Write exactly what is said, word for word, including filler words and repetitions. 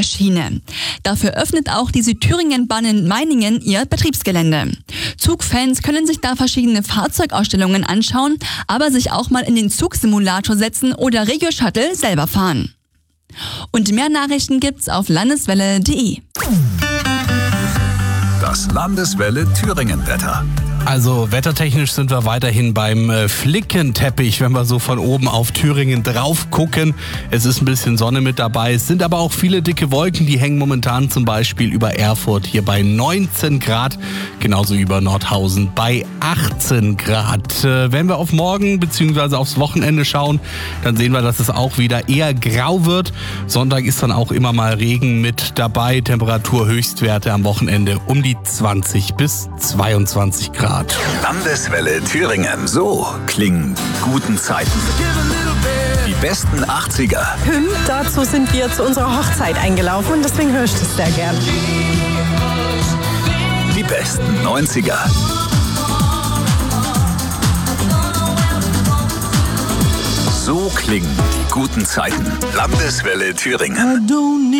Schiene. Dafür öffnet auch die Südthüringen-Bahn in Meiningen ihr Betriebsgelände. Zugfans können sich da verschiedene Fahrzeugausstellungen anschauen, aber sich auch mal in den Zugsimulator setzen oder Regio-Shuttle selber fahren. Und mehr Nachrichten gibt's auf landeswelle punkt de. Das Landeswelle Thüringen-Wetter. Also wettertechnisch sind wir weiterhin beim äh, Flickenteppich, wenn wir so von oben auf Thüringen drauf gucken. Es ist ein bisschen Sonne mit dabei, es sind aber auch viele dicke Wolken, die hängen momentan zum Beispiel über Erfurt hier bei neunzehn Grad, genauso über Nordhausen bei achtzehn Grad. Äh, wenn wir auf morgen bzw. aufs Wochenende schauen, dann sehen wir, dass es auch wieder eher grau wird. Sonntag ist dann auch immer mal Regen mit dabei, Temperaturhöchstwerte am Wochenende um die zwanzig bis zweiundzwanzig Grad. Landeswelle Thüringen. So klingen guten Zeiten. Die besten achtziger. Hym, dazu sind wir zu unserer Hochzeit eingelaufen und deswegen höre ich das sehr gern. Die besten neunziger. So klingen die guten Zeiten. Landeswelle Thüringen.